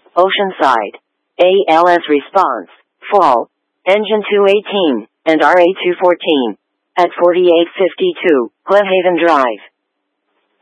Oceanside. ALS response, fall, engine 218, and RA 214. At 4852, Glenhaven Drive.